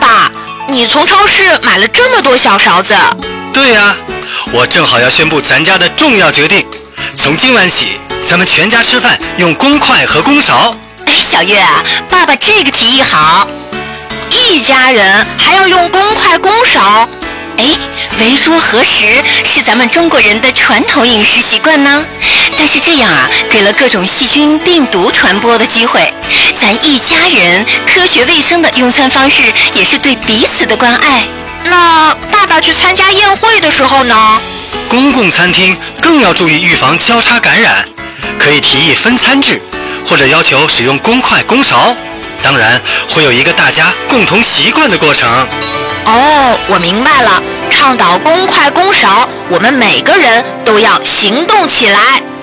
爸，你从超市买了这么多小勺子？ 对呀，我正好要宣布咱家的重要决定，从今晚起，咱们全家吃饭用公筷和公勺。 小月啊，爸爸这个提议好，一家人还要用公筷公勺。围桌合食是咱们中国人的传统饮食习惯呢，但是这样啊，给了各种细菌病毒传播的机会。咱一家人科学卫生的用餐方式，也是对彼此的关爱。那爸爸去参加宴会的时候呢？ 公共餐厅更要注意预防交叉感染，可以提议分餐制，或者要求使用公筷公勺。当然会有一个大家共同习惯的过程。 我明白了，倡导公筷公勺，我们每个人都要行动起来。